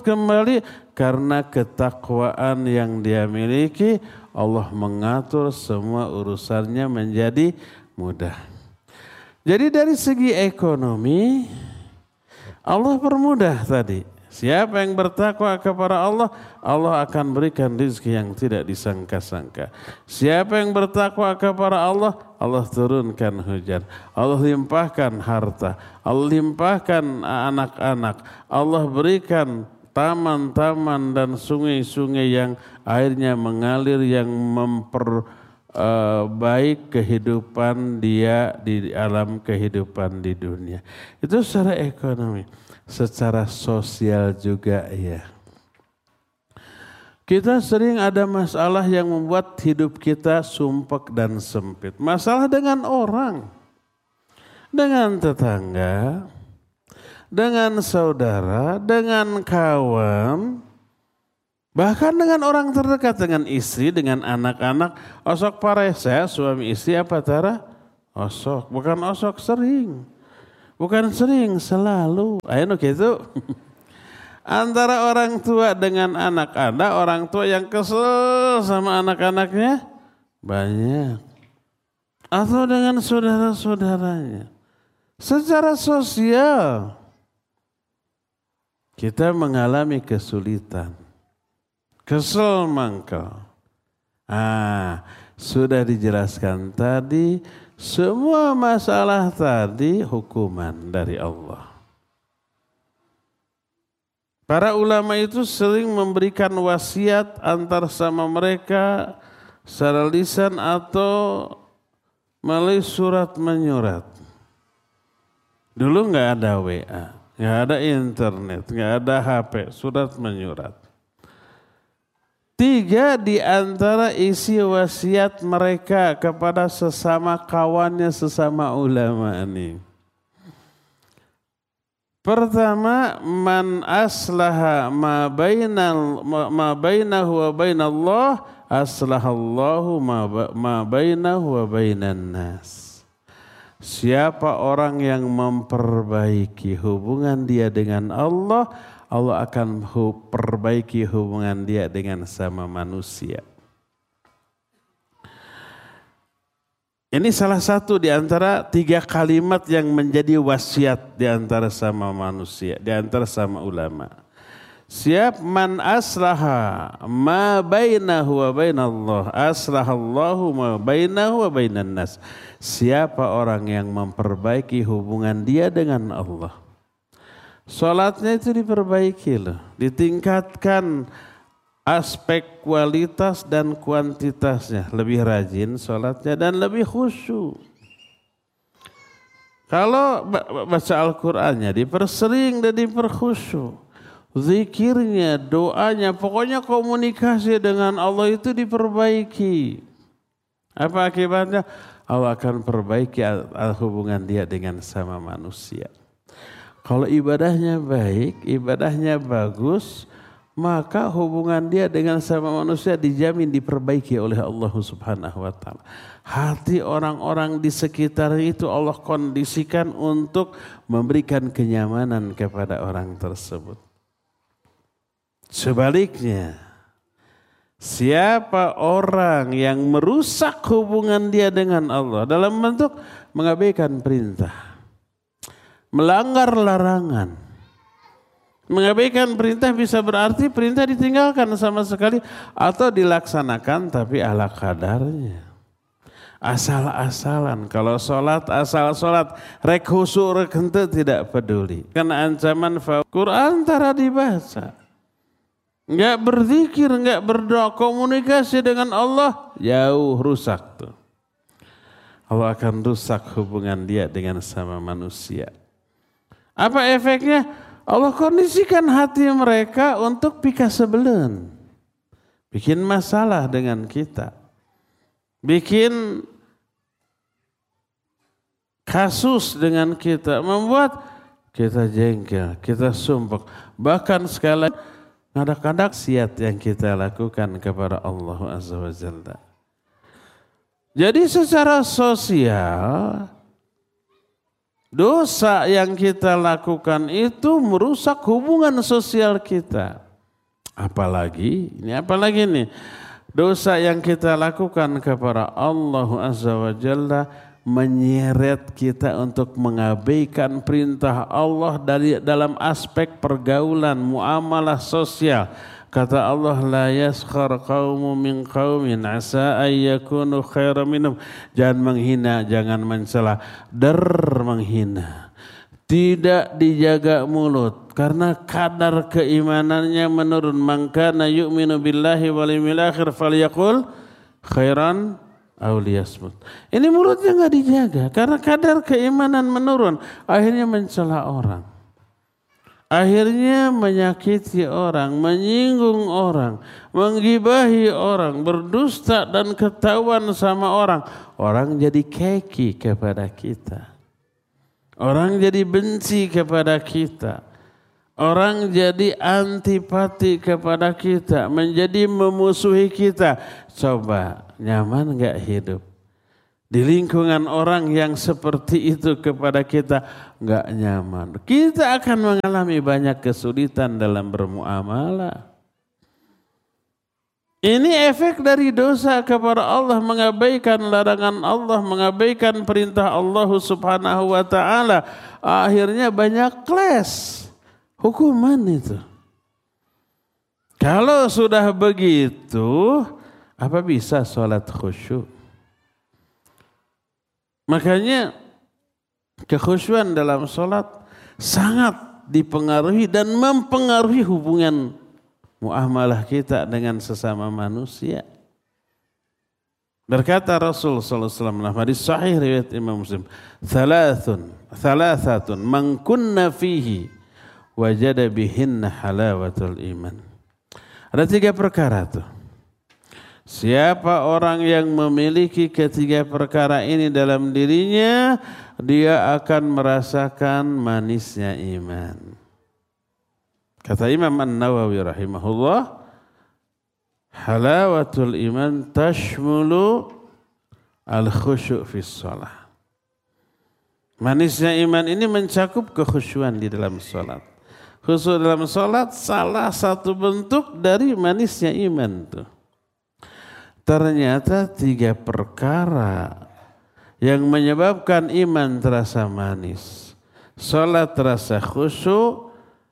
kembali karena ketakwaan yang dia miliki. Allah mengatur semua urusannya menjadi mudah. Jadi dari segi ekonomi Allah permudah tadi. Siapa yang bertakwa kepada Allah, Allah akan berikan rezeki yang tidak disangka-sangka. Siapa yang bertakwa kepada Allah, Allah turunkan hujan. Allah limpahkan harta. Allah limpahkan anak-anak. Allah berikan taman-taman dan sungai-sungai yang airnya mengalir, yang memperbaik kehidupan dia di alam kehidupan di dunia. Itu secara ekonomi. Secara sosial juga ya. Kita sering ada masalah yang membuat hidup kita sumpek dan sempit. Masalah dengan orang, dengan tetangga, dengan saudara, dengan kawan, bahkan dengan orang terdekat, dengan istri, dengan anak-anak. Osok parese suami istri apa tara? Osok, bukan osok sering. Bukan sering, selalu. Ayo gitu. Antara orang tua dengan anak, ada orang tua yang kesel sama anak-anaknya banyak. Atau dengan saudara-saudaranya. Secara sosial kita mengalami kesulitan. Kesel mangkel. Sudah dijelaskan tadi. Semua masalah tadi hukuman dari Allah. Para ulama itu sering memberikan wasiat antar sama mereka secara lisan atau melalui surat menyurat. Dulu nggak ada WA, nggak ada internet, nggak ada HP, surat menyurat. 3 di antara isi wasiat mereka kepada sesama kawannya, sesama ulama ini. Pertama, man aslaha ma bainahu wa bainallah aslahallahu ma bainahu wa bainan nas. Siapa orang yang memperbaiki hubungan dia dengan Allah, Allah akan perbaiki hubungan dia dengan sama manusia. Ini salah satu di antara 3 kalimat yang menjadi wasiat di antara sama manusia, di antara sama ulama. Siap man aslaha ma bainahu wa bainallah, aslahallahu ma bainahu wa bainan nas. Siapa orang yang memperbaiki hubungan dia dengan Allah. Salatnya itu diperbaiki loh, ditingkatkan aspek kualitas dan kuantitasnya, lebih rajin salatnya dan lebih khusyuk. Kalau baca Al-Qur'annya dipersering dan diperkhusyuk, zikirnya, doanya, pokoknya komunikasi dengan Allah itu diperbaiki. Apa akibatnya? Allah akan perbaiki hubungan dia dengan sama manusia. Kalau ibadahnya baik, ibadahnya bagus, maka hubungan dia dengan sama manusia dijamin diperbaiki oleh Allah Subhanahu wa taala. Hati orang-orang di sekitar itu Allah kondisikan untuk memberikan kenyamanan kepada orang tersebut. Sebaliknya, siapa orang yang merusak hubungan dia dengan Allah dalam bentuk mengabaikan perintah, melanggar larangan. Mengabaikan perintah bisa berarti perintah ditinggalkan sama sekali atau dilaksanakan tapi ala kadarnya. Asal-asalan. Kalau sholat asal sholat, rek khusyuk rek henteu tidak peduli. Karena ancaman Quran antara dibaca. Enggak berzikir, enggak berdoa, komunikasi dengan Allah jauh rusak tuh. Allah akan rusak hubungan dia dengan sama manusia. Apa efeknya? Allah kondisikan hati mereka untuk pika sebelen. Bikin masalah dengan kita. Bikin kasus dengan kita. Membuat kita jengkel, kita sumpek. Bahkan sekali kadang-kadang maksiat yang kita lakukan kepada Allah Azza wa Jalla. Jadi secara sosial Dosa yang kita lakukan itu merusak hubungan sosial kita. Apalagi nih, dosa yang kita lakukan kepada Allah Azza wa Jalla menyeret kita untuk mengabaikan perintah Allah dalam aspek pergaulan, muamalah sosial. Kata Allah, la yaskhar qaumun min qaumin asa ay yakunu khairan minhum. Jangan menghina, jangan mencela, menghina. Tidak dijaga mulut karena kadar keimanannya menurun. Man kana yu'minu billahi wal yawmil akhir falyaqul khairan aw liyasmut. Ini mulutnya enggak dijaga karena kadar keimanan menurun, akhirnya mencela orang. Akhirnya menyakiti orang, menyinggung orang, menggibahi orang, berdusta dan ketahuan sama orang. Orang jadi keki kepada kita. Orang jadi benci kepada kita. Orang jadi antipati kepada kita, menjadi memusuhi kita. Coba, nyaman enggak hidup? Di lingkungan orang yang seperti itu kepada kita enggak nyaman. Kita akan mengalami banyak kesulitan dalam bermuamalah. Ini efek dari dosa kepada Allah, mengabaikan larangan Allah, mengabaikan perintah Allah Subhanahu wa ta'ala. Akhirnya banyak kelas hukuman itu. Kalau sudah begitu, apa bisa sholat khusyuk? Makanya kekhusyuan dalam sholat sangat dipengaruhi dan mempengaruhi hubungan muamalah kita dengan sesama manusia. Berkata Rasul sallallahu alaihi wasallam dalam hadis sahih riwayat Imam Muslim, thalathatun man kunna fihi wajada bihinna halawatul iman. Ada 3 perkara tuh. Siapa orang yang memiliki ketiga perkara ini dalam dirinya, dia akan merasakan manisnya iman. Kata Imam An-Nawawi rahimahullah, halawatul iman tashmulu al-khusyu' fi shalah. Manisnya iman ini mencakup kekhusyuan di dalam salat. Khusyuk dalam salat salah satu bentuk dari manisnya iman tuh. Ternyata 3 perkara yang menyebabkan iman terasa manis. Salat terasa khusyuk.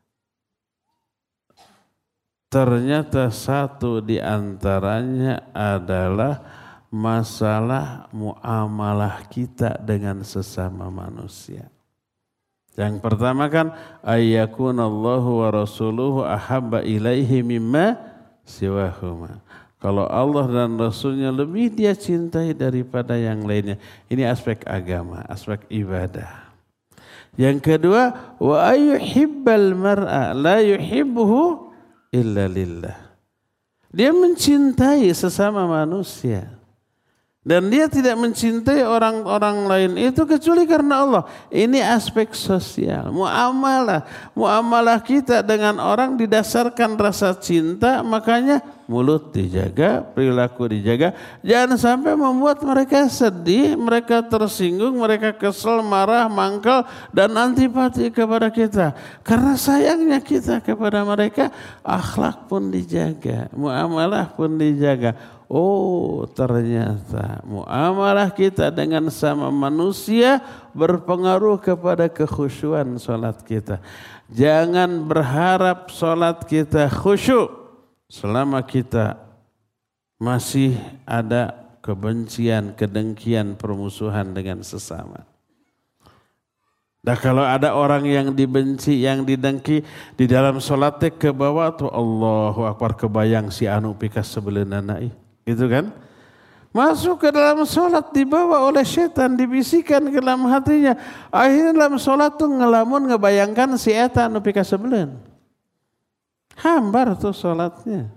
Ternyata satu di antaranya adalah masalah muamalah kita dengan sesama manusia. Yang pertama kan ayyakunallahu wa rasuluhu ahabba ilaihi mimma siwahuma. Kalau Allah dan Rasulnya lebih dia cintai daripada yang lainnya. Ini aspek agama, aspek ibadah. Yang kedua, wa ayyuhibbal mar'a la yuhibbuhu illa lillah. Dia mencintai sesama manusia. Dan dia tidak mencintai orang-orang lain itu kecuali karena Allah. Ini aspek sosial, muamalah. Muamalah kita dengan orang didasarkan rasa cinta, makanya mulut dijaga, perilaku dijaga. Jangan sampai membuat mereka sedih, mereka tersinggung, mereka kesel, marah, mangkal, dan antipati kepada kita. Karena sayangnya kita kepada mereka, akhlak pun dijaga, muamalah pun dijaga. Oh, ternyata muamalah kita dengan sama manusia berpengaruh kepada kekhusyuan salat kita. Jangan berharap salat kita khusyuk selama kita masih ada kebencian, kedengkian, permusuhan dengan sesama. Nah, kalau ada orang yang dibenci, yang didengki di dalam salatnya ke bawah tuh Allahu Akbar, kebayang si anu pikas sebelenana gitu kan? Masuk ke dalam sholat dibawa oleh setan, dibisikkan ke dalam hatinya. Akhirnya dalam sholat tuh ngelamun ngebayangkan si eta anu pika sebelen. Hambar tuh sholatnya.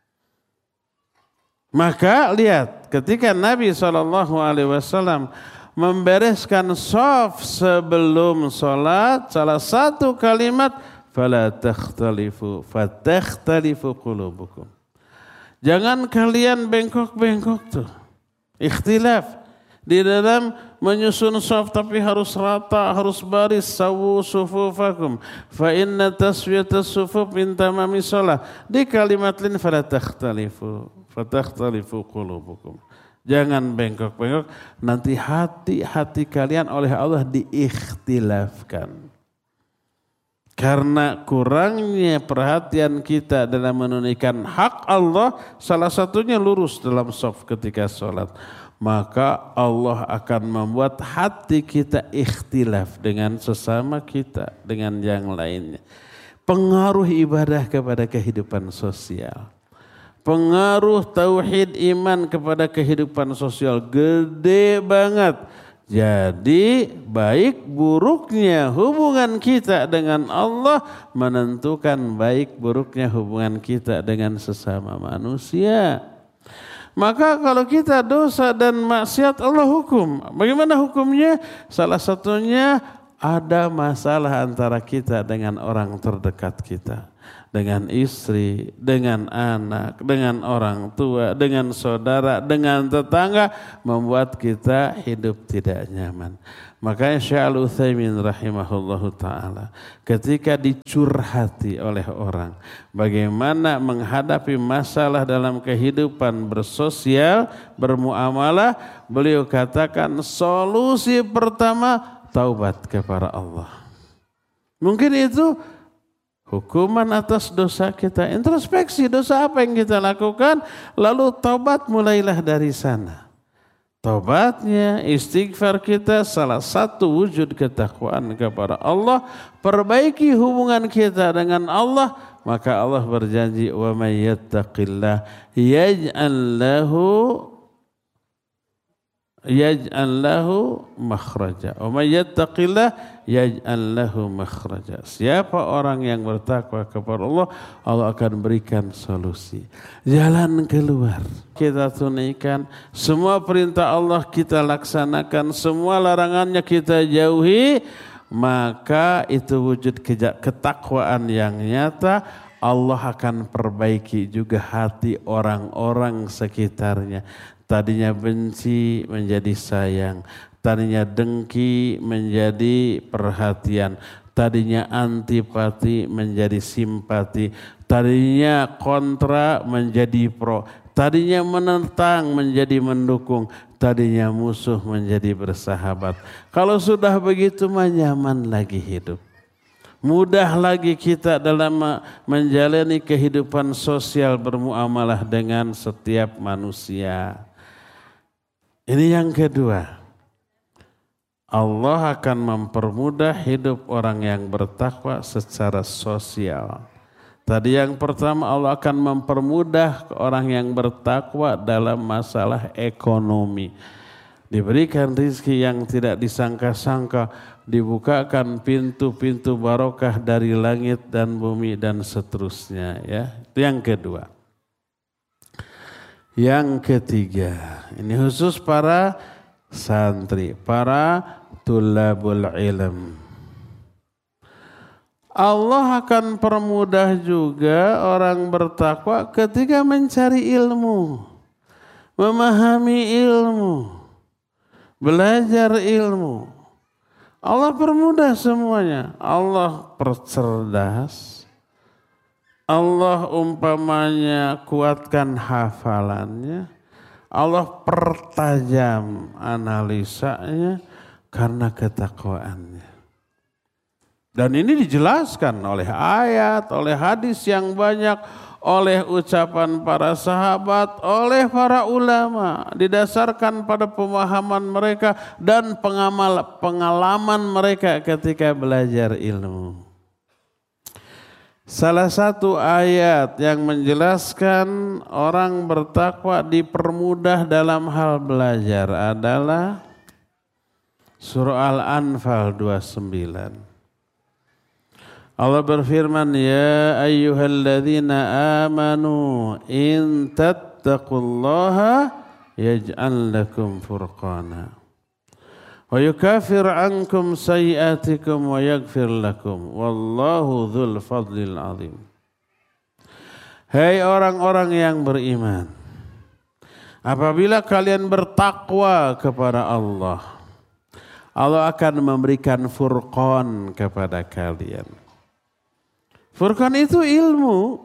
Maka lihat ketika Nabi SAW membereskan shaf sebelum sholat, salah satu kalimat fala takhtalifu fatakhtalifu qulubukum. Jangan kalian bengkok-bengkok tuh. Ikhtilaf. Di dalam menyusun shaf tapi harus rata, harus baris. Sawu sufufakum fa inna taswiyatas sufuf min tamami shalah. Di kalimat lain fala takhtalifu qulubukum. Jangan bengkok-bengkok, nanti hati kalian oleh Allah diikhtilafkan. Karena kurangnya perhatian kita dalam menunaikan hak Allah, salah satunya lurus dalam shaf ketika sholat. Maka Allah akan membuat hati kita ikhtilaf dengan sesama kita, dengan yang lainnya. Pengaruh ibadah kepada kehidupan sosial. Pengaruh tauhid iman kepada kehidupan sosial gede banget. Jadi baik buruknya hubungan kita dengan Allah menentukan baik buruknya hubungan kita dengan sesama manusia. Maka kalau kita dosa dan maksiat Allah hukum. Bagaimana hukumnya? Salah satunya ada masalah antara kita dengan orang terdekat kita. Dengan istri, dengan anak, dengan orang tua, dengan saudara, dengan tetangga. Membuat kita hidup tidak nyaman. Makanya Syekh Al-Utsaimin rahimahullahu ta'ala ketika dicurhati oleh orang bagaimana menghadapi masalah dalam kehidupan bersosial, bermuamalah, beliau katakan solusi pertama taubat kepada Allah. Mungkin itu hukuman atas dosa kita, introspeksi dosa apa yang kita lakukan, lalu taubat mulailah dari sana. Taubatnya, istighfar kita salah satu wujud ketakwaan kepada Allah. Perbaiki hubungan kita dengan Allah. Maka Allah berjanji, wa may yattaqillah yaj'al lahu makhraja. Wa may yattaqillah yaj'al lahu makhraja. Siapa orang yang bertakwa kepada Allah, Allah akan berikan solusi, jalan keluar. Kita tunaikan semua perintah Allah, kita laksanakan semua larangannya kita jauhi, maka itu wujud ketakwaan yang nyata. Allah akan perbaiki juga hati orang-orang sekitarnya. Tadinya benci menjadi sayang, tadinya dengki menjadi perhatian, tadinya antipati menjadi simpati, tadinya kontra menjadi pro, tadinya menentang menjadi mendukung, tadinya musuh menjadi bersahabat. Kalau sudah begitu mah nyaman lagi hidup. Mudah lagi kita dalam menjalani kehidupan sosial, bermuamalah dengan setiap manusia. Ini yang kedua. Allah akan mempermudah hidup orang yang bertakwa secara sosial. Tadi yang pertama, Allah akan mempermudah orang yang bertakwa dalam masalah ekonomi. Diberikan rezeki yang tidak disangka-sangka, dibukakan pintu-pintu barokah dari langit dan bumi dan seterusnya. Ya, itu yang kedua. Yang ketiga, ini khusus para santri, para tulabul ilm. Allah akan permudah juga orang bertakwa ketika mencari ilmu, memahami ilmu, belajar ilmu. Allah permudah semuanya. Allah percerdas. Allah umpamanya kuatkan hafalannya. Allah pertajam analisanya karena ketakwaannya. Dan ini dijelaskan oleh ayat, oleh hadis yang banyak, oleh ucapan para sahabat, oleh para ulama, didasarkan pada pemahaman mereka dan pengalaman mereka ketika belajar ilmu. Salah satu ayat yang menjelaskan orang bertakwa dipermudah dalam hal belajar adalah surah Al-Anfal 29. Allah berfirman, ya ayyuhalladzina amanu in tattaqullaha yaj'al lakum furqana wa yukafir ankum sayiatikum wa yaghfir lakum wallahu dzul fadlil azim. Hai orang-orang yang beriman, Apabila kalian bertakwa kepada Allah, Allah akan memberikan furqan kepada kalian. Furqan itu ilmu.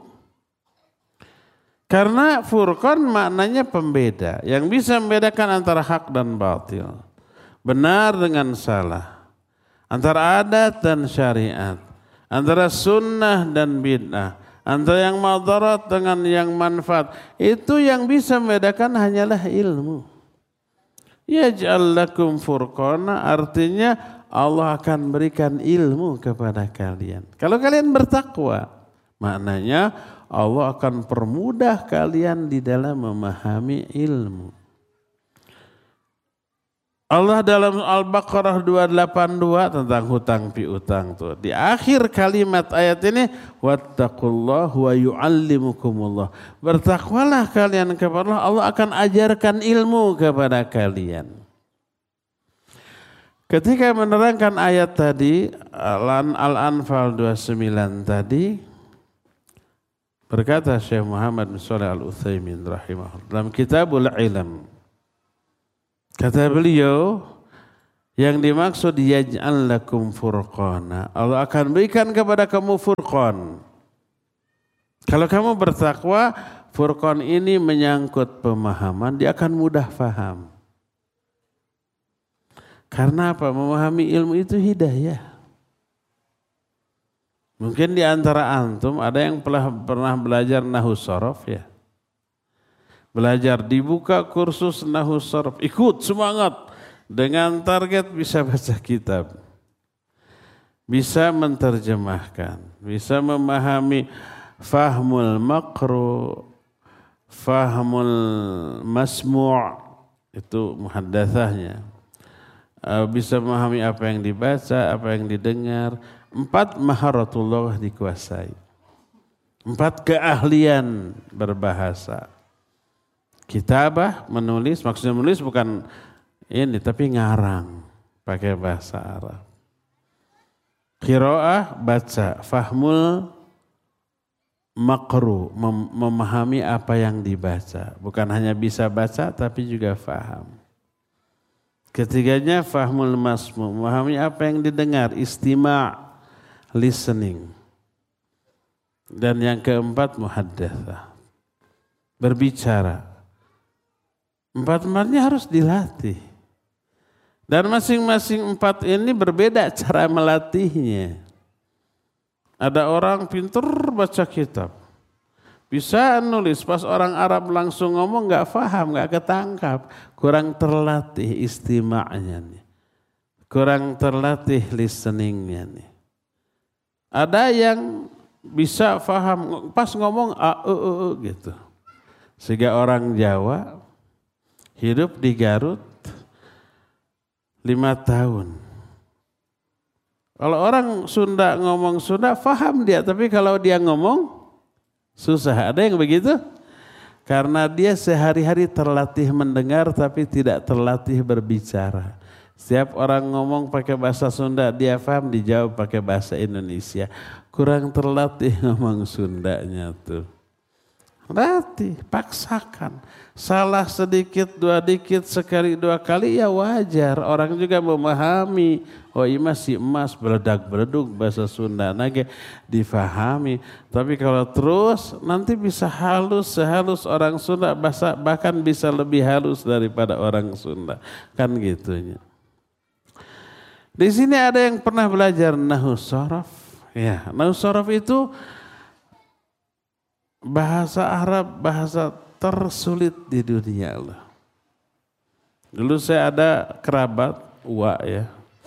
Karena furqan maknanya pembeda. Yang bisa membedakan antara hak dan batil. Benar dengan salah. Antara adat dan syariat. Antara sunnah dan bid'ah. Antara yang madarat dengan yang manfaat. Itu yang bisa membedakan hanyalah ilmu. Yaj'al lakum furqana artinya Allah akan berikan ilmu kepada kalian. Kalau kalian bertakwa, maknanya Allah akan permudah kalian di dalam memahami ilmu. Allah dalam Al-Baqarah 282 tentang hutang piutang tuh. Di akhir kalimat ayat ini, wattaqullah wa yu'allimukumullah. Bertakwalah kalian kepada Allah, Allah akan ajarkan ilmu kepada kalian. Ketika menerangkan ayat tadi, Al-Anfal 29 tadi, berkata Syekh Muhammad bin Shalih Al-Utsaimin rahimahullah dalam Kitabul Ilm, kata beliau, yang dimaksud yaj'al lakum furqana, Allah akan berikan kepada kamu furqan. Kalau kamu bertakwa, furqan ini menyangkut pemahaman, dia akan mudah faham. Karena apa? Memahami ilmu itu hidayah. Mungkin di antara antum ada yang pernah belajar nahwu shorof ya. Belajar dibuka kursus nahwu shorof, ikut semangat dengan target bisa baca kitab. Bisa menterjemahkan, bisa memahami fahmul maqru, fahmul masmu' itu muhaddatsahnya. Bisa memahami apa yang dibaca, apa yang didengar. 4 maharatullah dikuasai. 4 keahlian berbahasa. Kitabah, menulis, maksudnya menulis bukan ini tapi ngarang pakai bahasa Arab. Qiraah, baca, fahmul maqru, memahami apa yang dibaca. Bukan hanya bisa baca tapi juga faham. Ketiganya fahmul masmu, memahami apa yang didengar, istima', listening. Dan yang keempat muhaddatsah, berbicara. 4-4-nya harus dilatih. Dan masing-masing 4 ini berbeda cara melatihnya. Ada orang pintar baca kitab, bisa nulis, pas orang Arab langsung ngomong gak paham, gak ketangkap. Kurang terlatih istima'nya nih. Kurang terlatih listeningnya nih. Ada yang bisa paham, pas ngomong gitu. Sehingga orang Jawa hidup di Garut 5 tahun. Kalau orang Sunda ngomong Sunda, paham dia. Tapi kalau dia ngomong, susah. Ada yang begitu? Karena dia sehari-hari terlatih mendengar tapi tidak terlatih berbicara. Setiap orang ngomong pakai bahasa Sunda, dia paham, dijawab pakai bahasa Indonesia. Kurang terlatih ngomong Sundanya tuh. Latih, paksakan. Salah sedikit, 2 dikit, sekali 2 kali ya wajar. Orang juga memahami. Oh ini masih emas, beledak-beleduk bahasa Sunda. Nage difahami. Tapi kalau terus nanti bisa halus, sehalus orang Sunda. Bahkan bisa lebih halus daripada orang Sunda. Kan gitunya. Di sini ada yang pernah belajar nahwu shorof. Ya, nahwu shorof itu bahasa Arab, bahasa tersulit di dunia Allah. Dulu saya ada kerabat, uwa ya,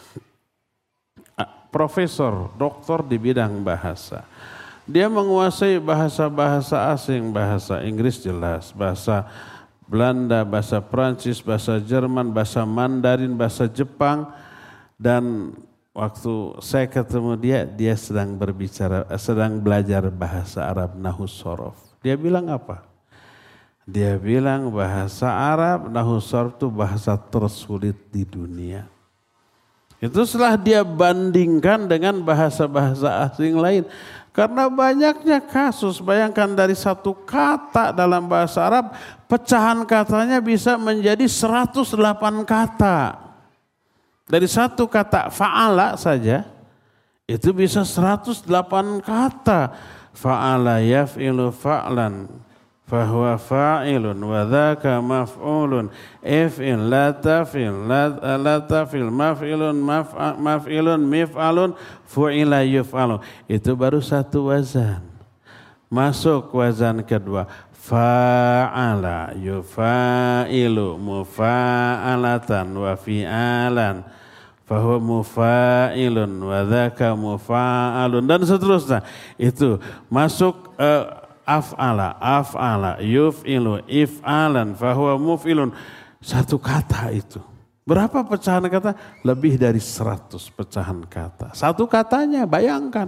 profesor, doktor di bidang bahasa. Dia menguasai bahasa-bahasa asing, bahasa Inggris jelas, bahasa Belanda, bahasa Prancis, bahasa Jerman, bahasa Mandarin, bahasa Jepang. Dan waktu saya ketemu dia sedang belajar bahasa Arab nahwu shorof. Dia bilang apa? Dia bilang bahasa Arab nahwu shorof itu bahasa tersulit di dunia. Itu setelah dia bandingkan dengan bahasa-bahasa asing lain. Karena banyaknya kasus, bayangkan dari satu kata dalam bahasa Arab, pecahan katanya bisa menjadi 108 kata. Dari satu kata fa'ala saja, itu bisa 108 kata. Fa'ala yaf'ilu fa'lan, fahuwa fa'ilun, wa dhaka maf'ulun, if'il, la taf'il, la taf'il, maf'ilun, mif'alun, fu'ila yuf'alu. Itu baru satu wazan. Masuk wazan kedua. Fa'ala yufa'ilu mufa'alatan wa fi'alan. Fahuwa mufa'ilun wa dhaka mufa'alun. Dan seterusnya. Itu masuk af'ala, yuf'ilu, if'alan, fahuwa muf'ilun. Satu kata itu. Berapa pecahan kata? Lebih dari 100 pecahan kata. Satu katanya, bayangkan.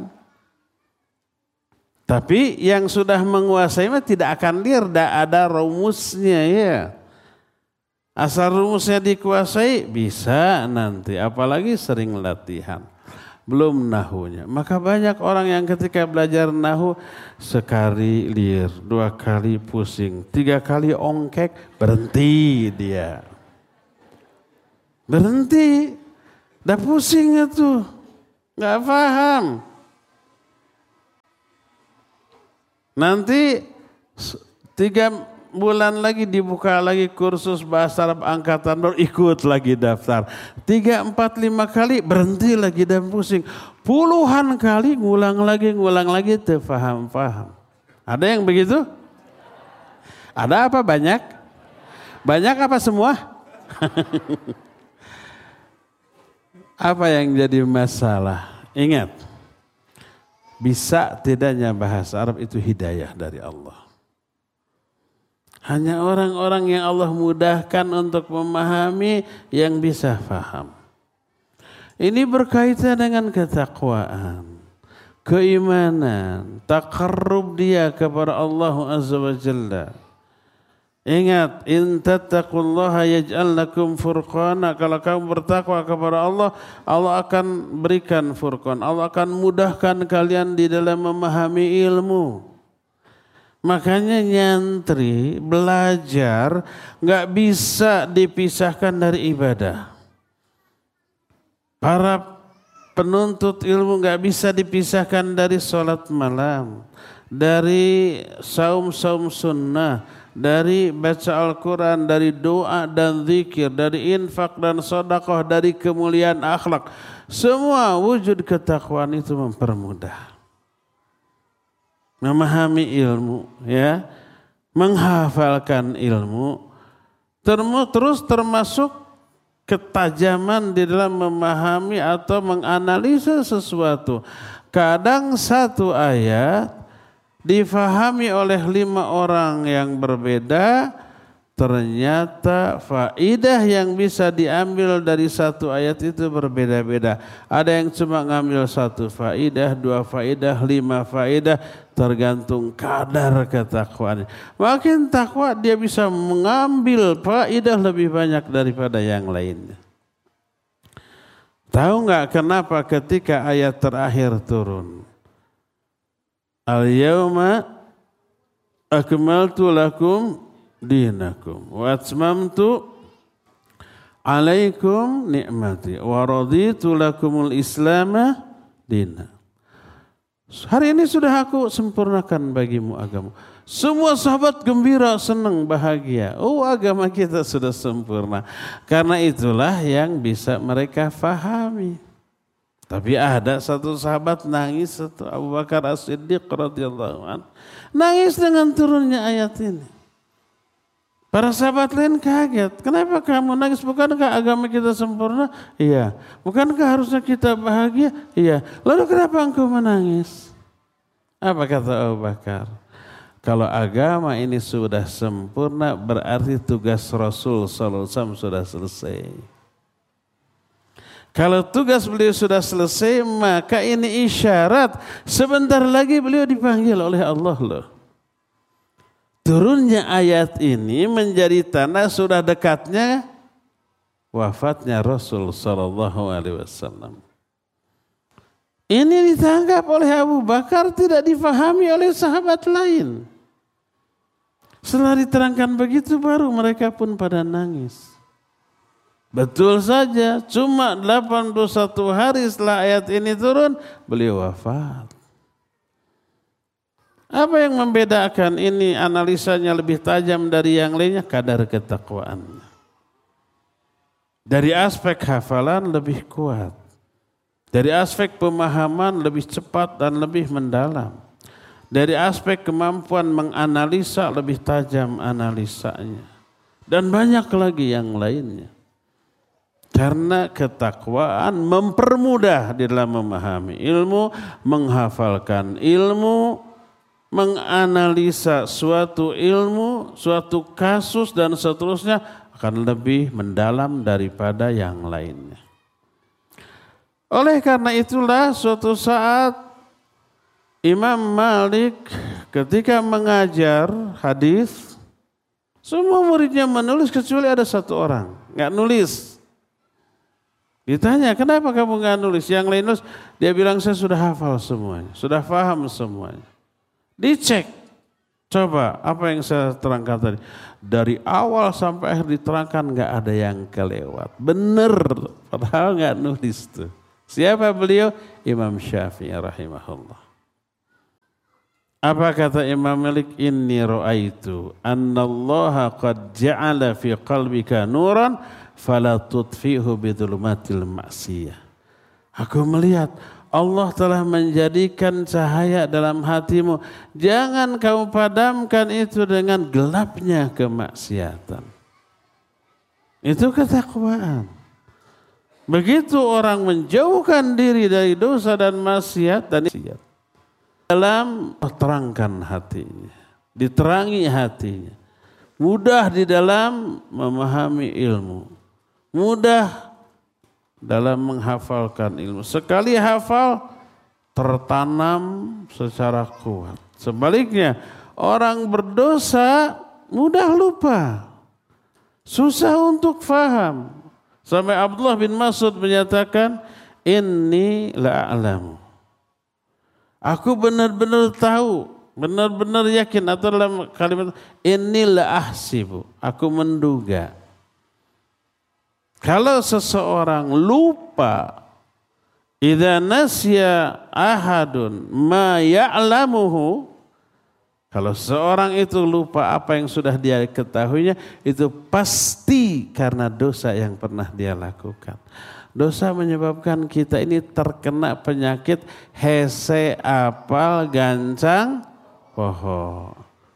Tapi yang sudah menguasai mah tidak akan tidak ada rumusnya ya. Asal rumusnya dikuasai bisa nanti, apalagi sering latihan. Belum nahunya. Maka banyak orang yang ketika belajar nahu sekali liar, 2 kali pusing, 3 kali ongkek, berhenti dia. Berhenti, udah pusing itu, nggak paham. Nanti 3 bulan lagi dibuka lagi kursus bahasa Arab angkatan baru, ikut lagi daftar. 3, 4, 5 kali berhenti lagi dan pusing. Puluhan kali ngulang lagi terfaham-faham. Ada yang begitu? Ada apa banyak? Banyak apa semua? Apa yang jadi masalah? Ingat, bisa tidaknya bahasa Arab itu hidayah dari Allah. Hanya orang-orang yang Allah mudahkan untuk memahami yang bisa faham. Ini berkaitan dengan ketakwaan, keimanan, taqarrub dia kepada Allah Azza wa Jalla. Ingat, in tattaqullaha yaj'al lakum furqana. Kalau kamu bertakwa kepada Allah, Allah akan berikan furqan. Allah akan mudahkan kalian di dalam memahami ilmu. Makanya nyantri, belajar, nggak bisa dipisahkan dari ibadah. Para penuntut ilmu nggak bisa dipisahkan dari sholat malam, dari saum-saum sunnah, dari baca Al-Quran, dari doa dan zikir, dari infak dan sedekah, dari kemuliaan akhlak. Semua wujud ketakwaan itu mempermudah. Memahami ilmu, ya, menghafalkan ilmu, terus termasuk ketajaman di dalam memahami atau menganalisa sesuatu. Kadang satu ayat difahami oleh 5 orang yang berbeda, ternyata faidah yang bisa diambil dari satu ayat itu berbeda-beda. Ada yang cuma ngambil 1 faidah, 2 faidah, 5 faidah, tergantung kadar ketakwaannya. Makin takwa dia bisa mengambil faidah lebih banyak daripada yang lainnya. Tahu nggak kenapa ketika ayat terakhir turun? Al-yawma akmaltu lakum dinakum wa atmamtu alaikum ni'mati wa raditu lakumul islama dina. Hari ini sudah aku sempurnakan bagimu agama. Semua sahabat gembira, senang, bahagia. Oh, agama kita sudah sempurna. Karena itulah yang bisa mereka fahami. Tapi ada satu sahabat nangis, satu Abu Bakar As-Siddiq radhiyallahu anhu, nangis dengan turunnya ayat ini. Para sahabat lain kaget. Kenapa kamu nangis? Bukankah agama kita sempurna? Iya. Bukankah harusnya kita bahagia? Iya. Lalu kenapa engkau menangis? Apa kata Abu Bakar? Kalau agama ini sudah sempurna, berarti tugas Rasul sallallahu alaihi wasallam sudah selesai. Kalau tugas beliau sudah selesai, maka ini isyarat sebentar lagi beliau dipanggil oleh Allah loh. Turunnya ayat ini menjadi tanda sudah dekatnya wafatnya Rasul sallallahu alaihi wasallam. Ini ditangkap oleh Abu Bakar, tidak difahami oleh sahabat lain. Setelah diterangkan begitu baru mereka pun pada nangis. Betul saja, cuma 81 hari setelah ayat ini turun, beliau wafat. Apa yang membedakan ini analisanya lebih tajam dari yang lainnya? Kadar ketakwaannya. Dari aspek hafalan lebih kuat. Dari aspek pemahaman lebih cepat dan lebih mendalam. Dari aspek kemampuan menganalisa lebih tajam analisanya. Dan banyak lagi yang lainnya. Karena ketakwaan mempermudah di dalam memahami ilmu, menghafalkan ilmu, menganalisa suatu ilmu, suatu kasus dan seterusnya akan lebih mendalam daripada yang lainnya. Oleh karena itulah suatu saat Imam Malik ketika mengajar hadis, semua muridnya menulis kecuali ada satu orang nggak nulis. Ditanya, kenapa kamu nggak nulis? Yang lain nulis, dia bilang saya sudah hafal semuanya, sudah paham semuanya. Dicek, coba apa yang saya terangkan tadi. Dari awal sampai akhir diterangkan nggak ada yang kelewat. Bener, padahal nggak nulis tuh. Siapa beliau? Imam Syafi'i rahimahullah. Apa kata Imam Malik? Inni ra'aitu annallaha qad ja'ala fi qalbika nuran fala tudfihu bidhulumatil ma'siyah. Aku melihat Allah telah menjadikan cahaya dalam hatimu. Jangan kamu padamkan itu dengan gelapnya kemaksiatan. Itu ketakwaan. Begitu orang menjauhkan diri dari dosa dan maksiat dan dalam terangkan hatinya, diterangi hatinya, mudah di dalam memahami ilmu, mudah dalam menghafalkan ilmu. Sekali hafal tertanam secara kuat. Sebaliknya orang berdosa mudah lupa, susah untuk faham. Sampai Abdullah bin Mas'ud menyatakan, inni la'alamu. Aku benar-benar tahu, benar-benar yakin, atau dalam kalimat inni la'ahsibu. Aku menduga. Kalau seseorang lupa, idza nasya ahadun ma ya'lamuhu, kalau seorang itu lupa apa yang sudah dia ketahuinya, itu pasti karena dosa yang pernah dia lakukan. Dosa menyebabkan kita ini terkena penyakit hese apal gancang poho.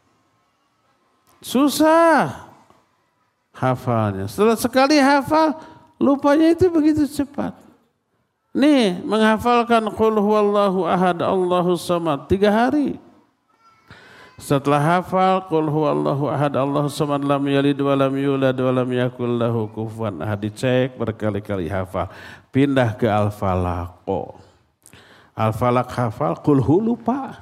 Susah hafalnya. Setelah sekali hafal, lupanya itu begitu cepat. Nih, menghafalkan qul huwallahu ahad Allahus samad 3 hari. Setelah hafal qul huwallahu ahad Allahus samad lam yalid wa lam yulad wa lam yakul lahu kufuwan ahad, dicek berkali-kali hafal. Pindah ke Al-Falaq. Al-Falaq hafal, qul hu lupa.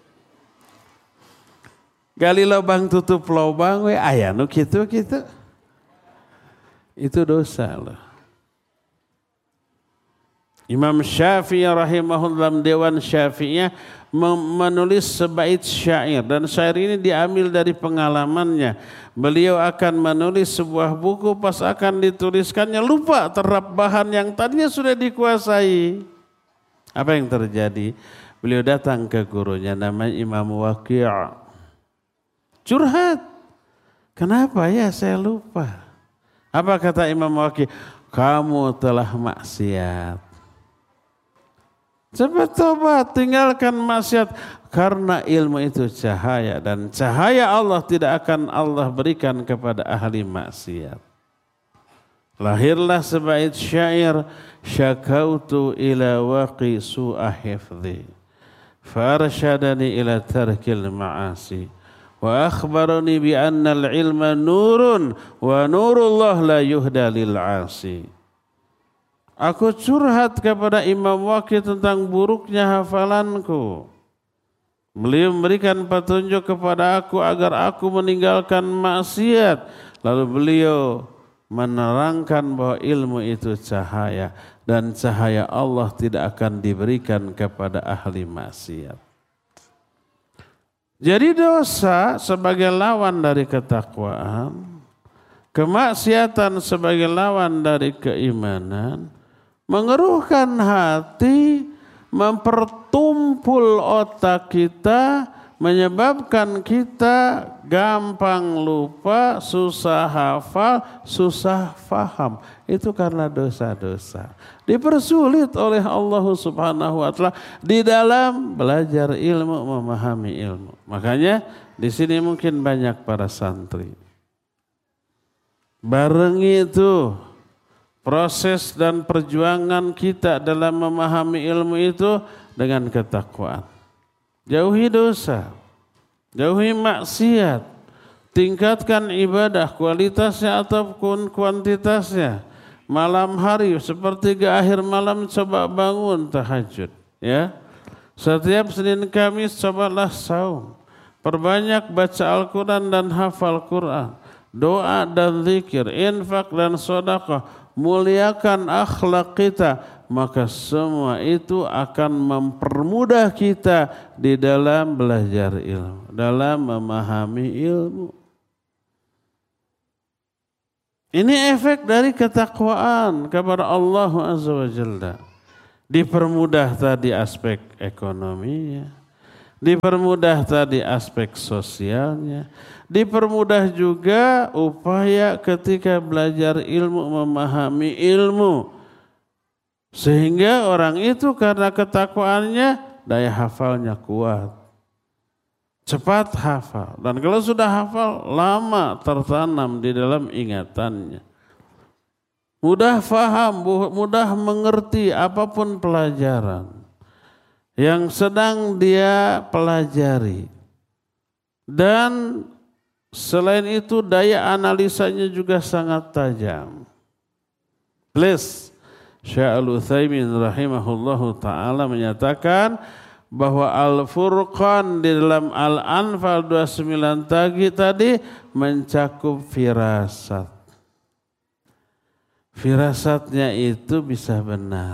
Gali lubang tutup lubang we aya nu kitu-kitu. Itu dosa loh. Imam Syafi'i rahimahullah Dewan Syafi'iyah menulis sebait syair, dan syair ini diambil dari pengalamannya. Beliau akan menulis sebuah buku, pas akan dituliskannya lupa terhadap bahan yang tadinya sudah dikuasai. Apa yang terjadi? Beliau datang ke gurunya namanya Imam Waqi'. Curhat. Kenapa ya saya lupa? Apa kata Imam Waqi'? Kamu telah maksiat. Cepat tobat, tinggalkan maksiat, karena ilmu itu cahaya, dan cahaya Allah tidak akan Allah berikan kepada ahli maksiat. Lahirlah sebait syair, syakautu ila waqi su'a hifdhi farsyadani ila tarkil ma'asi wa akhbarani bi anna al-ilma nurun wa nurullah la yuhda lil 'asi. Aku curhat kepada Imam Waqi' tentang buruknya hafalanku. Beliau memberikan petunjuk kepada aku agar aku meninggalkan maksiat. Lalu beliau menerangkan bahwa ilmu itu cahaya dan cahaya Allah tidak akan diberikan kepada ahli maksiat. Jadi dosa sebagai lawan dari ketakwaan, kemaksiatan sebagai lawan dari keimanan, mengeruhkan hati, mempertumpul otak kita, menyebabkan kita gampang lupa, susah hafal, susah faham. Itu karena dosa-dosa. Dipersulit oleh Allah Subhanahu wa taala di dalam belajar ilmu, memahami ilmu. Makanya di sini mungkin banyak para santri. Barengi itu proses dan perjuangan kita dalam memahami ilmu itu dengan ketakwaan. Jauhi dosa, jauhi maksiat, tingkatkan ibadah kualitasnya ataupun kuantitasnya. Malam hari sepertiga akhir malam coba bangun tahajud, ya. Setiap Senin Kamis cobalah saum. Perbanyak baca Al-Quran dan hafal Quran. Doa dan zikir, infak dan sedekah, muliakan akhlak kita, maka semua itu akan mempermudah kita di dalam belajar ilmu, dalam memahami ilmu. Ini efek dari ketakwaan kepada Allah Azza wa Jalla. Dipermudah tadi aspek ekonominya, dipermudah tadi aspek sosialnya, dipermudah juga upaya ketika belajar ilmu, memahami ilmu. Sehingga orang itu karena ketakwaannya daya hafalnya kuat. Cepat hafal. Dan kalau sudah hafal, lama tertanam di dalam ingatannya. Mudah faham, mudah mengerti apapun pelajaran yang sedang dia pelajari. Dan selain itu daya analisanya juga sangat tajam. Please, Syekh Al-Utsaimin rahimahullahu ta'ala menyatakan bahwa Al-Furqan di dalam Al-Anfal 29 tadi mencakup firasat. Firasatnya itu bisa benar.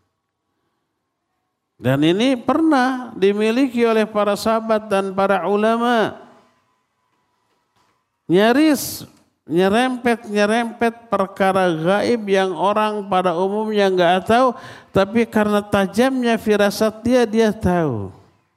Dan ini pernah dimiliki oleh para sahabat dan para ulama. Nyaris nyerempet perkara gaib yang orang pada umumnya enggak tahu, tapi karena tajamnya firasat dia tahu.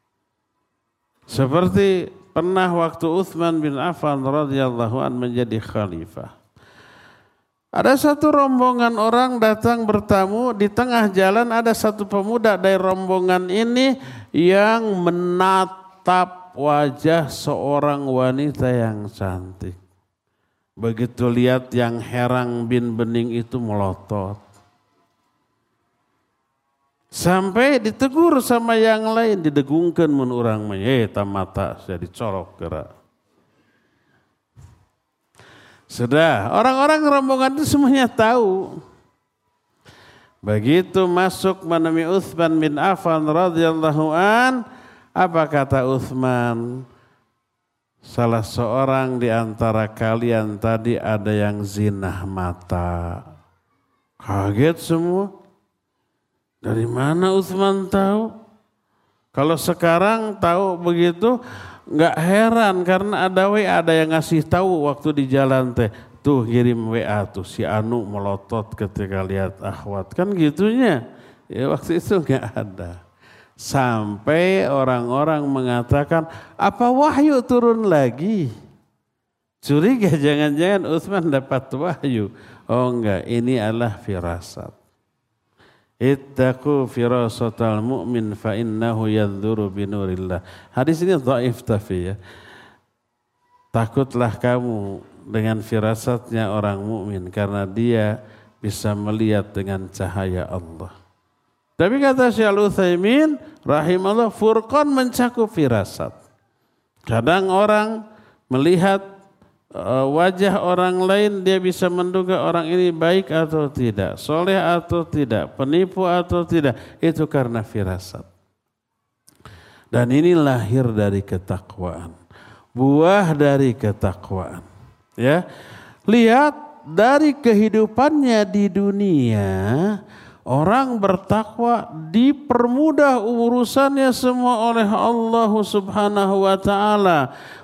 Seperti pernah waktu Utsman bin Affan radhiyallahu an menjadi khalifah. Ada satu rombongan orang datang bertamu, di tengah jalan ada satu pemuda dari rombongan ini yang menatap wajah seorang wanita yang cantik. Begitu lihat yang herang bin bening itu melotot. Sampai ditegur sama yang lain, didegungkan mun urang mah, tamata saya dicolok gerak. Sudah, orang-orang rombongan itu semuanya tahu. Begitu masuk menemui Utsman bin Affan radhiyallahu an, apa kata Utsman? Salah seorang di antara kalian tadi ada yang zinah mata. Kaget semua. Dari mana Utsman tahu? Kalau sekarang tahu begitu, nggak heran karena ada yang ngasih tahu waktu di jalan teh. Tuh kirim WA tuh si Anu melotot ketika lihat akhwat. Kan gitunya. Ya waktu itu nggak ada. Sampai orang-orang mengatakan, apa wahyu turun lagi? Curiga jangan-jangan Utsman dapat wahyu. Oh enggak, ini adalah firasat. Ittaqu firasatal mu'min fa innahu yadhuru binurillah. Hadis ini dhaif tapi ya. Takutlah kamu dengan firasatnya orang mukmin karena dia bisa melihat dengan cahaya Allah. Tapi kata Syekh Al-Utsaimin rahimahullah, Furqan mencakup firasat. Kadang orang melihat wajah orang lain, dia bisa menduga orang ini baik atau tidak, soleh atau tidak, penipu atau tidak. Itu karena firasat. Dan ini lahir dari ketakwaan. Buah dari ketakwaan. Ya, lihat dari kehidupannya di dunia, orang bertakwa dipermudah urusannya semua oleh Allah Subhanahu wa taala.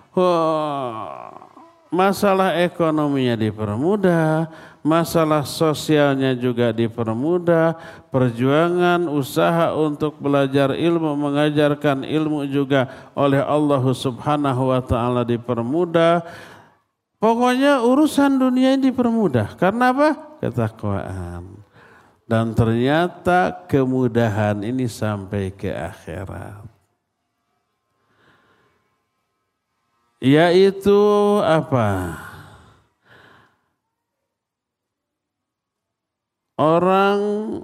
Masalah ekonominya dipermudah, masalah sosialnya juga dipermudah, perjuangan usaha untuk belajar ilmu, mengajarkan ilmu juga oleh Allah Subhanahu wa taala dipermudah. Pokoknya urusan dunia ini dipermudah. Karena apa? Ketakwaan. Dan ternyata kemudahan ini sampai ke akhirat. Yaitu apa? Orang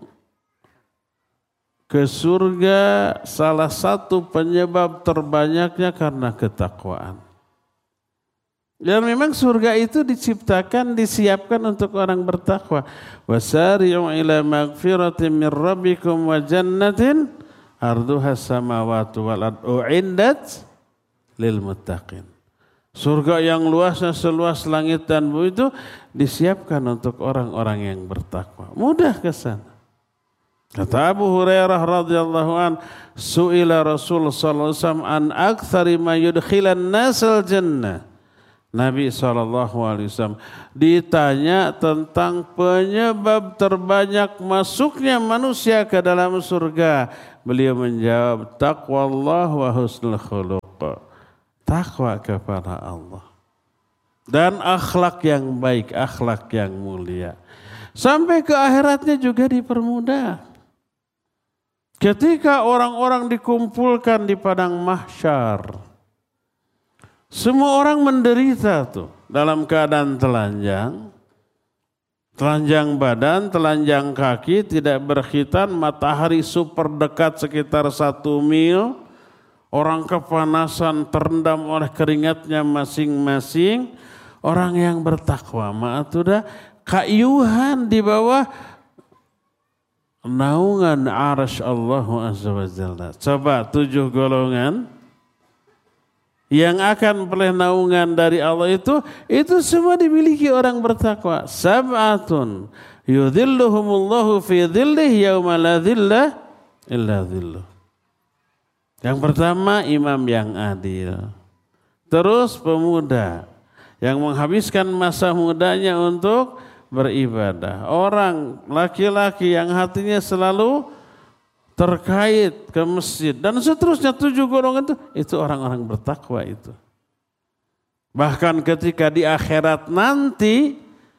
ke surga salah satu penyebab terbanyaknya karena ketakwaan. Dan memang surga itu diciptakan, disiapkan untuk orang bertakwa. Wasari'u ila magfiratin min rabbikum wa jannatin arduha samawati wal ardu u'iddat lil muttaqin. Surga yang luasnya seluas langit dan bumi itu disiapkan untuk orang-orang yang bertakwa. Mudah ke sana. Kata Abu Hurairah radhiyallahu an, su'ila Rasul sallallahu alaihi wasallam an aktsari ma yudkhilan nasal jannah. Nabi SAW ditanya tentang penyebab terbanyak masuknya manusia ke dalam surga. Beliau menjawab, taqwallah wa husnul khuluq. Takwa kepada Allah. Dan akhlak yang baik, akhlak yang mulia. Sampai ke akhiratnya juga dipermudah. Ketika orang-orang dikumpulkan di padang mahsyar, semua orang menderita tuh dalam keadaan telanjang. Telanjang badan, telanjang kaki, tidak berkhitan, matahari super dekat sekitar 1 mil. Orang kepanasan terendam oleh keringatnya masing-masing. Orang yang bertakwa sudah kayuhan di bawah naungan arsy Allah Azza wa Jalla. Coba 7 golongan yang akan peroleh naungan dari Allah itu semua dimiliki orang bertakwa. Sab'atun yudhilluhumullahu fi dhillihi yauma la dhilla illa dhilluh. Yang pertama imam yang adil. Terus pemuda yang menghabiskan masa mudanya untuk beribadah. Orang laki-laki yang hatinya selalu terkait ke masjid. Dan seterusnya 7 golongan itu orang-orang bertakwa itu. Bahkan ketika di akhirat nanti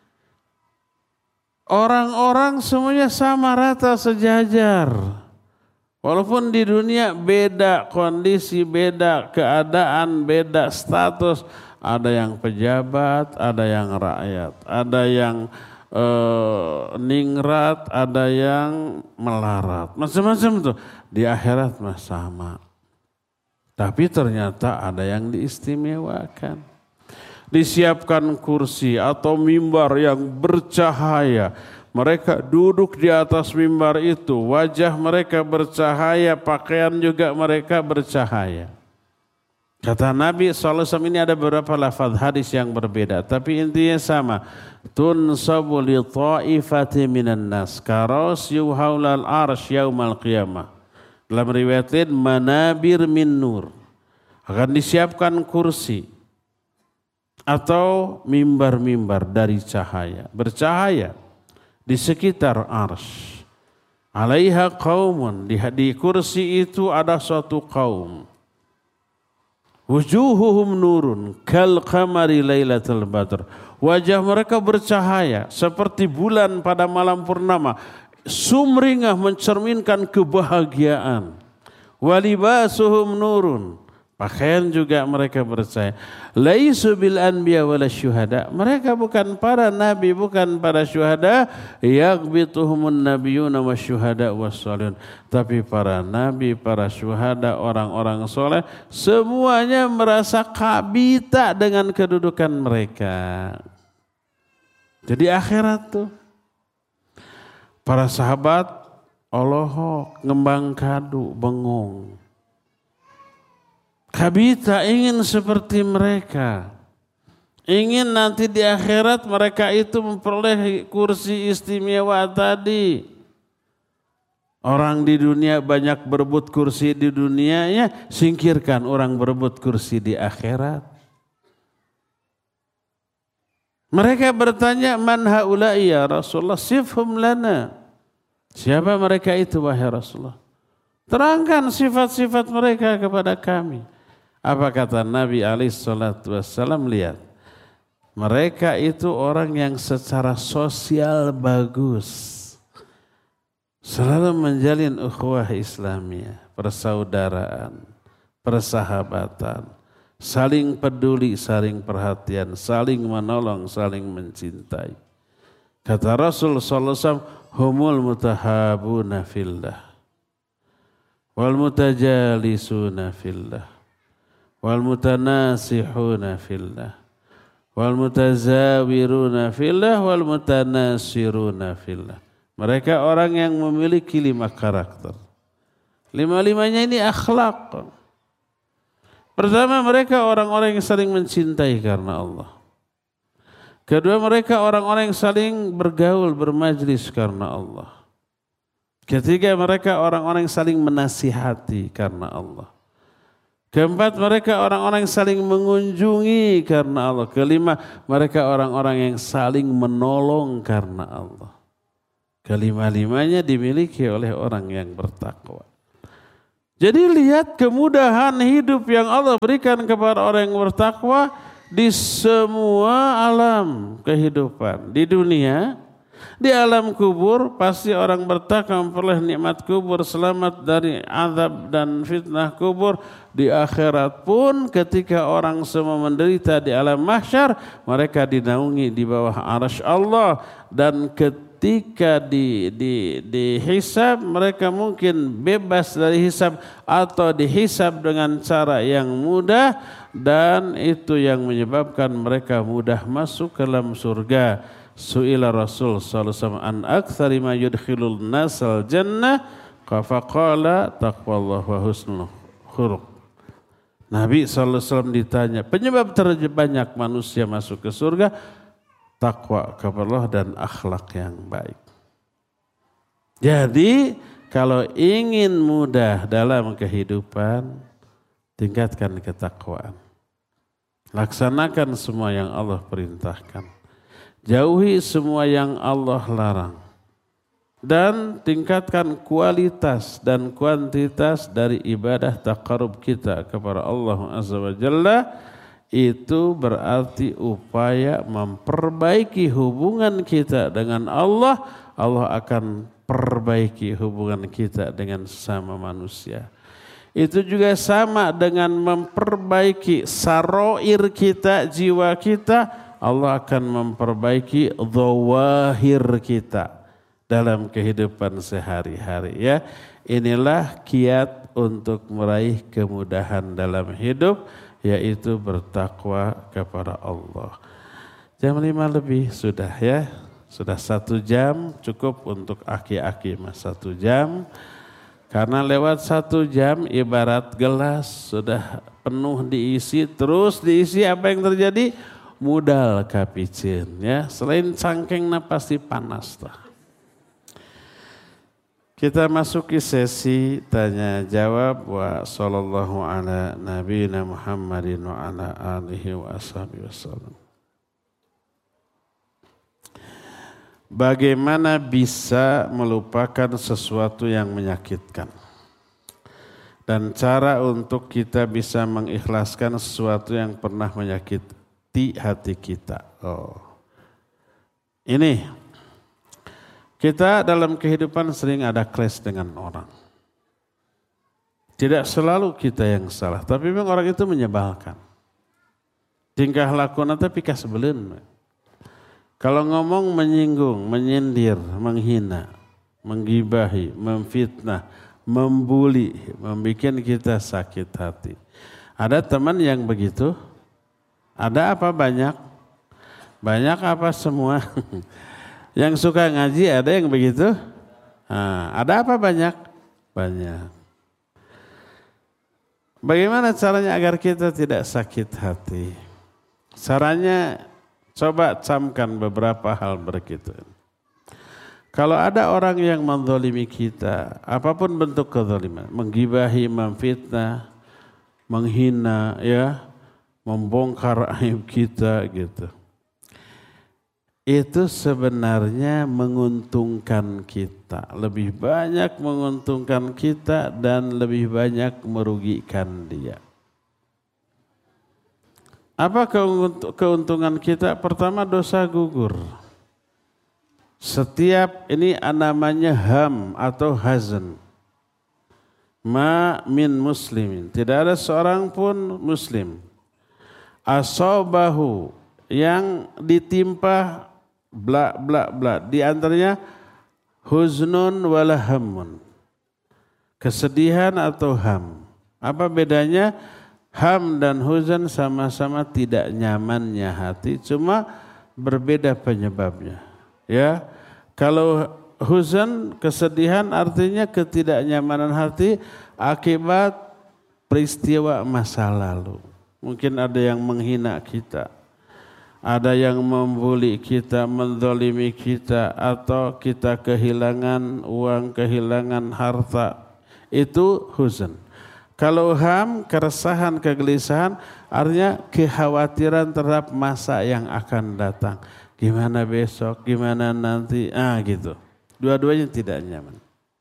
orang-orang semuanya sama rata sejajar. Walaupun di dunia beda kondisi, beda keadaan, beda status. Ada yang pejabat, ada yang rakyat, ada yang ningrat, ada yang melarat. Macam-macam itu. Di akhirat mah sama. Tapi ternyata ada yang diistimewakan. Disiapkan kursi atau mimbar yang bercahaya. Mereka duduk di atas mimbar itu, wajah mereka bercahaya, pakaian juga mereka bercahaya. Kata Nabi SAW ini ada beberapa lafaz hadis yang berbeda, tapi intinya sama. Tunsabu li ta'ifati minan nas karasyu haulal arsy yaumal qiyamah. Dalam riwayat lain manabir min nur. Akan disiapkan kursi atau mimbar-mimbar dari cahaya, bercahaya. Di sekitar arsy. Alaiha qaumun, di kursi itu ada suatu kaum. Wujuhuhum nurun kal qamari lailatul badr. Wajah mereka bercahaya seperti bulan pada malam purnama. Sumringah mencerminkan kebahagiaan. Walibasuhum nurun. Pakaian juga mereka bercahaya. Laisu bil anbiya wala syuhada. Mereka bukan para nabi, bukan para syuhada. Yaghbituhumun nabiyuna wasyuhada wassalihun. Tapi para nabi, para syuhada, orang-orang soleh, semuanya merasa kabita dengan kedudukan mereka. Jadi akhirat tuh. Para sahabat, Allah ngembang kadu, bengong. Kabita ingin seperti mereka. ingin nanti di akhirat mereka itu memperoleh kursi istimewa tadi. Orang di dunia banyak berebut kursi di dunianya, singkirkan orang berebut kursi di akhirat. Mereka bertanya, man haula'i ya Rasulullah, sifhum lana. Siapa mereka itu wahai Rasulullah? Terangkan sifat-sifat mereka kepada kami. Apa kata Nabi SAW? Lihat, mereka itu orang yang secara sosial bagus. Selalu menjalin ukhuwah Islamiyah, persaudaraan, persahabatan, saling peduli, saling perhatian, saling menolong, saling mencintai. Kata Rasul sallallahu alaihi wasallam, humul mutahabuna fillah wal mutajalisuna fillah wal mutanasihuna fillah wal mutazawiruna fillah wal mutanasiruna fillah. Mereka orang yang memiliki 5 karakter. 5-5-nya ini akhlak. Pertama, mereka orang-orang yang saling mencintai karena Allah. Kedua, mereka orang-orang yang saling bergaul, bermajlis karena Allah. Ketiga, mereka orang-orang yang saling menasihati karena Allah. Keempat, mereka orang-orang yang saling mengunjungi karena Allah. Kelima, mereka orang-orang yang saling menolong karena Allah. Kelima-limanya dimiliki oleh orang yang bertakwa. Jadi lihat kemudahan hidup yang Allah berikan kepada orang yang bertakwa di semua alam kehidupan. Di dunia, di alam kubur, pasti orang bertakwa memperoleh nikmat kubur, selamat dari azab dan fitnah kubur. Di akhirat pun ketika orang semua menderita di alam mahsyar, mereka dinaungi di bawah arasy Allah, dan ketika dihisab mereka mungkin bebas dari hisab atau dihisab dengan cara yang mudah, dan itu yang menyebabkan mereka mudah masuk ke dalam surga. Su'ila Rasul sallallahu alaihi wasallam an aktsari ma yudkhilul nasal jannah faqala taqwallah wa husnul khuluq. Nabi sallallahu alaihi wasallam ditanya, penyebab terbanyak manusia masuk ke surga, takwa kepada Allah dan akhlak yang baik. Jadi kalau ingin mudah dalam kehidupan, tingkatkan ketakwaan. Laksanakan semua yang Allah perintahkan. Jauhi semua yang Allah larang. Dan tingkatkan kualitas dan kuantitas dari ibadah taqarrub kita kepada Allah Azza wa Jalla. Itu berarti upaya memperbaiki hubungan kita dengan Allah. Allah akan perbaiki hubungan kita dengan sesama manusia. Itu juga sama dengan memperbaiki saroir kita, jiwa kita. Allah akan memperbaiki dhawahir kita dalam kehidupan sehari-hari. Ya, inilah kiat untuk meraih kemudahan dalam hidup, yaitu bertakwa kepada Allah. Jam 5 lebih sudah ya. Sudah 1 jam cukup untuk aki-aki mas 1 jam. Karena lewat 1 jam ibarat gelas sudah penuh diisi, terus diisi, apa yang terjadi? Mudal kapicin ya. Selain cangkengna pasti panas tuh. Kita masuki sesi tanya jawab. Wa sallallahu ala nabiyina Muhammadin wa ala alihi wa ashabihi wasallam. Bagaimana bisa melupakan sesuatu yang menyakitkan? Dan cara untuk kita bisa mengikhlaskan sesuatu yang pernah menyakiti hati kita. Ini kita dalam kehidupan sering ada clash dengan orang. Tidak selalu kita yang salah, tapi memang orang itu menyebalkan. Tingkah lakunya tapi kasbelen. Kalau ngomong menyinggung, menyindir, menghina, menggibahi, memfitnah, membuli, membuat kita sakit hati. Ada teman yang begitu? Ada apa banyak? Banyak apa semua? Yang suka ngaji ada yang begitu? Ada apa banyak? Banyak. Bagaimana caranya agar kita tidak sakit hati? Caranya coba camkan beberapa hal begitu. Kalau ada orang yang menzalimi kita, apapun bentuk kezaliman, menggibahi, memfitnah, menghina, ya, membongkar aib kita gitu. Itu sebenarnya menguntungkan kita, lebih banyak menguntungkan kita dan lebih banyak merugikan dia. Apa keuntungan kita? Pertama, dosa gugur. Setiap ini namanya ham atau hazan. Ma min muslimin. Tidak ada seorang pun muslim. Asobahu yang ditimpa bla bla bla. Di antaranya huznun wala hammun. Kesedihan atau ham. Apa bedanya? Ham dan huzan sama-sama tidak nyamannya hati. Cuma berbeda penyebabnya. Ya, kalau huzan, kesedihan artinya ketidaknyamanan hati akibat peristiwa masa lalu. Mungkin ada yang menghina kita, ada yang membuli kita, menzalimi kita, atau kita kehilangan uang, kehilangan harta. Itu huzan. Kalau ham, keresahan, kegelisahan, artinya kekhawatiran terhadap masa yang akan datang. Gimana besok, gimana nanti, gitu. Dua-duanya tidak nyaman.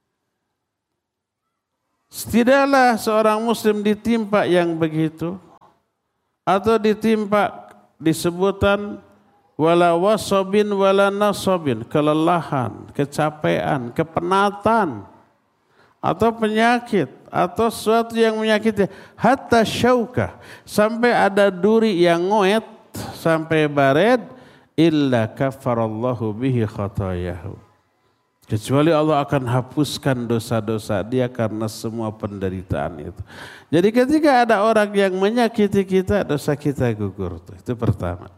Tidaklah seorang muslim ditimpa yang begitu, atau ditimpa disebutan wala wasobin wala nasobin, kelelahan, kecapean, kepenatan, atau penyakit, atau sesuatu yang menyakiti, hatta syaukah, sampai ada duri yang ngoet, sampai bared, illa kafarallahu bihi khatayahu. Kecuali Allah akan hapuskan dosa-dosa dia karena semua penderitaan itu. Jadi ketika ada orang yang menyakiti kita, dosa kita gugur. Itu pertama.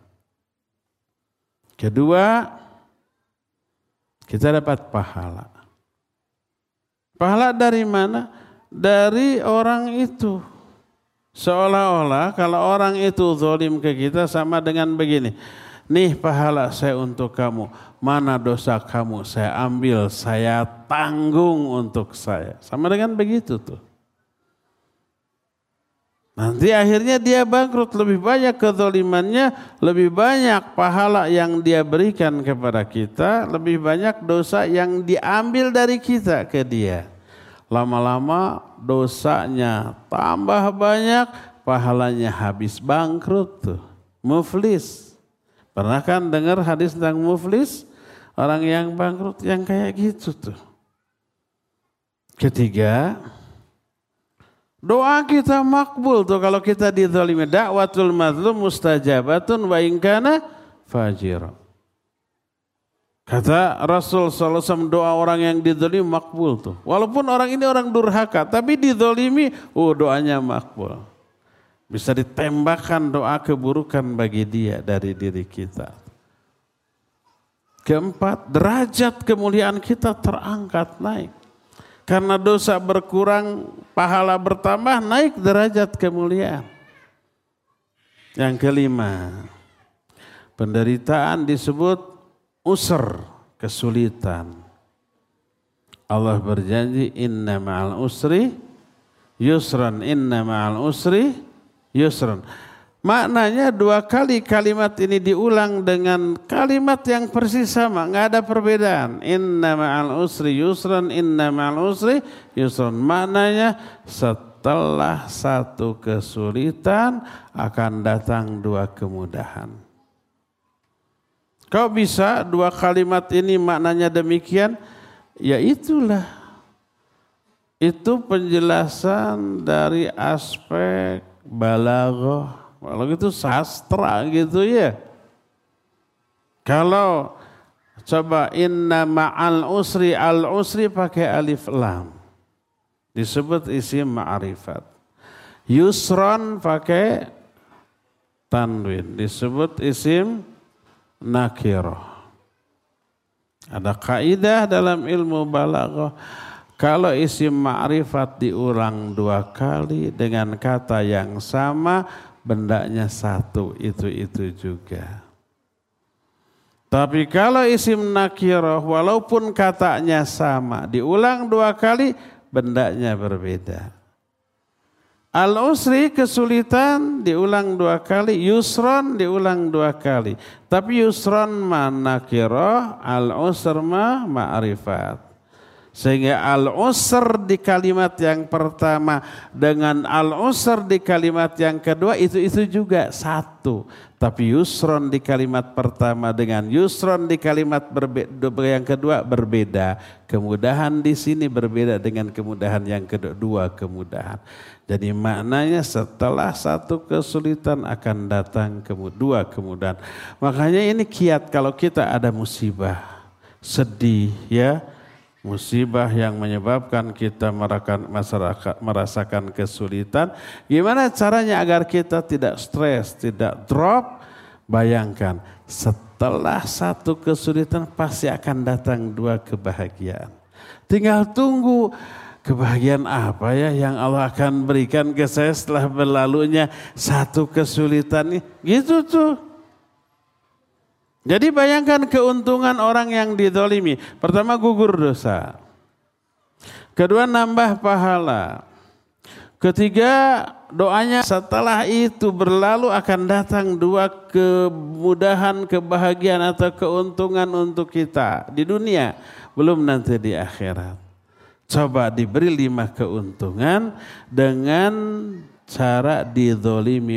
Kedua, kita dapat pahala. Pahala dari mana? Dari orang itu. Seolah-olah kalau orang itu zalim ke kita sama dengan begini. Nih pahala saya untuk kamu. Mana dosa kamu saya ambil, saya tanggung untuk saya. Sama dengan begitu tuh. Nanti akhirnya dia bangkrut, lebih banyak kezalimannya, lebih banyak pahala yang dia berikan kepada kita, lebih banyak dosa yang diambil dari kita ke dia. Lama-lama dosanya tambah banyak, pahalanya habis, bangkrut tuh, muflis. Pernah kan dengar hadis tentang muflis? Orang yang bangkrut yang kayak gitu tuh. Ketiga, doa kita makbul tuh kalau kita dizalimi. Da'watul mazlum mustajabatun wa in kana fajira. Kata Rasul SAW, doa orang yang dizalimi makbul tuh. Walaupun orang ini orang durhaka, tapi dizalimi, doanya makbul. Bisa ditembakkan doa keburukan bagi dia dari diri kita. Keempat, derajat kemuliaan kita terangkat naik. Karena dosa berkurang, pahala bertambah, naik derajat kemuliaan. Yang kelima, penderitaan disebut usr, kesulitan. Allah berjanji, inna ma'al usri yusran, inna ma'al usri yusran. Maknanya dua kali kalimat ini diulang dengan kalimat yang persis sama, nggak ada perbedaan. Inna ma'al usri yusran, inna ma'al usri yusran. Maknanya setelah satu kesulitan akan datang dua kemudahan. Kau bisa dua kalimat ini maknanya demikian? Ya itulah. Itu penjelasan dari aspek balaghah. Kalau gitu sastra gitu ya. Kalau coba inna ma'al usri, al usri pakai alif lam. Disebut isim ma'rifat. Yusron pakai tanwin. Disebut isim nakirah. Ada kaidah dalam ilmu balaghah. Kalau isim ma'rifat diulang dua kali dengan kata yang sama, bendanya satu, itu juga. Tapi kalau isim nakirah walaupun katanya sama, diulang 2 kali, bendanya berbeda. Al-usri kesulitan diulang 2 kali, yusron diulang 2 kali. Tapi yusron ma nakirah, al-usr ma ma'rifat. Sehingga al-usr di kalimat yang pertama dengan al-usr di kalimat yang kedua itu juga satu. Tapi yusron di kalimat pertama dengan yusron di kalimat yang kedua berbeda. Kemudahan di sini berbeda dengan kemudahan yang kedua, kemudahan. Jadi maknanya setelah satu kesulitan akan datang dua kemudahan. Makanya ini kiat kalau kita ada musibah, sedih ya. Musibah yang menyebabkan kita merasakan kesulitan. Gimana caranya agar kita tidak stres, tidak drop? Bayangkan setelah satu kesulitan pasti akan datang 2 kebahagiaan. Tinggal tunggu kebahagiaan apa ya yang Allah akan berikan ke saya setelah berlalunya satu kesulitan. Gitu tuh. Jadi bayangkan keuntungan orang yang dizalimi. Pertama gugur dosa. Kedua nambah pahala. Ketiga doanya setelah itu berlalu akan datang 2 kemudahan, kebahagiaan atau keuntungan untuk kita. Di dunia belum nanti di akhirat. Coba diberi 5 keuntungan dengan cara dizalimi